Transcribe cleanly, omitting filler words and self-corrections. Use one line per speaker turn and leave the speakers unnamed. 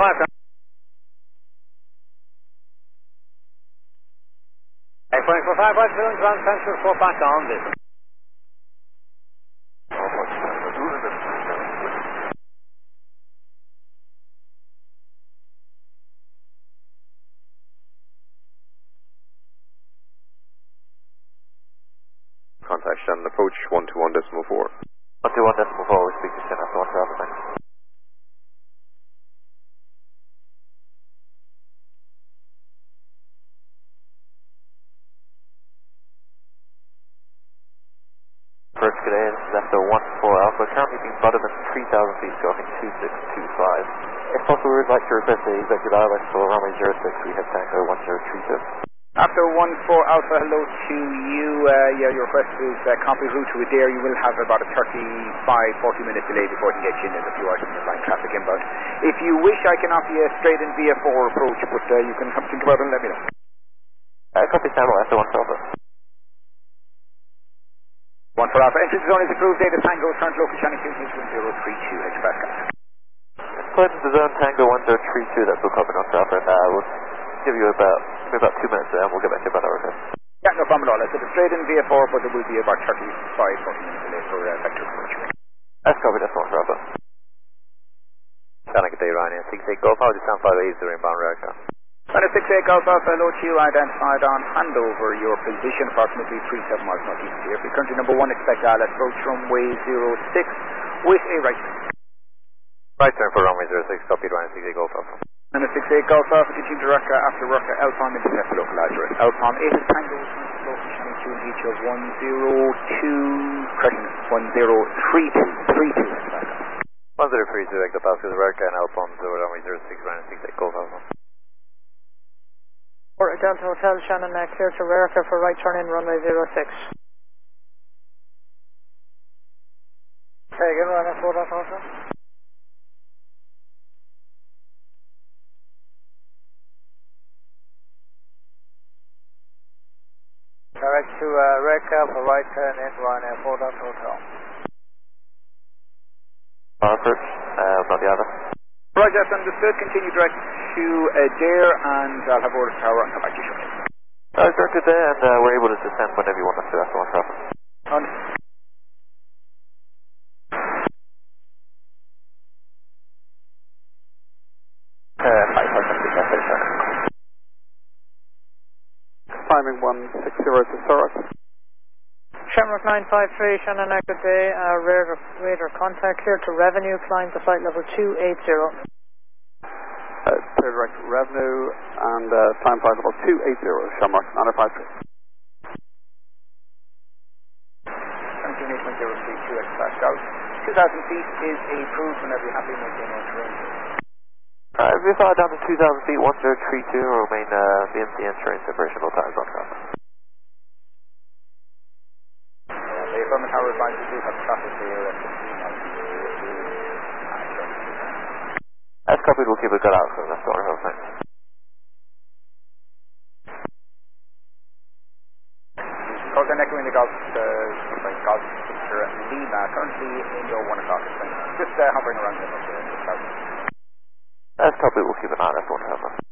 Flying for 5 right, Villains, Van Central, 4 back on this.
Contact Shannon, approach 121.4.
121.4, we speak to Shannon after 1 traffic, thanks. First, good day, this is Echo 14 Alpha, currently being bottom at 3,000 feet, stroking 2625. If possible, we would like to request a executive ILS for runway 06, we have Tango 1032.
After 14 Alpha, hello to you. Your request is copy route to Adair. You will have about a 35-40 minute delay before it gets you in. There's a few items in line traffic inbound. If you wish, I can offer you a straight in VF4 approach, but you can have to think about it and let me know.
Copy Samuel after 1 Alpha.
14 Alpha, entry zone is approved. Data Tango, current local channel 1032 H Pascal.
Flight into zone Tango 1032, that's will copy on Alpha, and we'll give you about 2 minutes there, and we'll get back to you about our request.
Yeah, no problem at all. I said straight in VF4, but there will be about 35-40 minutes delay for vector approach.
That's covered, that's 1 Alpha.
Shannon, good day, Ryan. 68 Golf, I'll just stand 5 the inbound reaction.
Runner 68 Golf Alpha, hello to you. Identified on handover your position, approximately 37 miles northeast of here. Country number 1, expect ILS approach runway 06 with a right turn.
Right turn for runway 06, copy Ryan, 68 Golf Alpha.
Runner 68 Golf Alpha, continue to Rucker after Rucker, Alpha intercept the localizer. Alpha 8 is Tango, local channel 2 in each of 102, correction, 1032,
1032, Hector Pascal, America, and Alpha 0, runway 06, Ryan, 68 Golf Alpha.
Delta Hotel, Shannon, clear to Rarica for right turn in runway 06. Again, runway 4 Delta Hotel. Direct to Rarica for right turn in runway 4 Delta Hotel.
Approach, not the other.
Roger, that's understood. Continue direct to Adair, and I'll have orders tower and come back to you shortly.
Directed there, and we're able to descend whenever you want us to. That's 1 traffic.
Climbing 160 to Surrey.
Shamrock 953, Shannon, good day. Radar contact clear to revenue, climb to flight level 280.
Clear direct revenue and climb flight level 280, Shamrock 953.
17.032 X Pascal. 2,000 feet is approved whenever you're happy maintaining on terrain.
If we fly down to 2,000 feet, 1032, remain VMC entering separation all times on traffic.
The affirmative tower advisors do have traffic here at 15 miles.
As copied, we'll keep a good outcome. That's all right, thanks.
Golden Echo in the Golf Picture Lima, currently in your 1 o'clock. Just hovering around the cloud.
As copied, we'll keep an eye on that 1 traffic.